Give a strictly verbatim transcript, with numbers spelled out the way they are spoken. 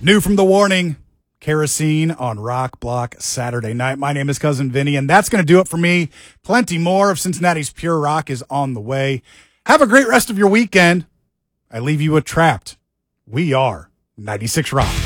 New from The Warning, Kerosene on Rock Block Saturday night. My name is Cousin Vinny, and that's going to do it for me. Plenty more of Cincinnati's Pure Rock is on the way. Have a great rest of your weekend. I leave you with Trapped. We are ninety-six Rock.